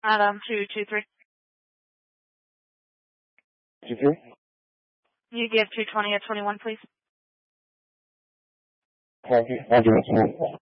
Adam 223. 23? You give 220 at 21, please. Copy. I'll give it to you.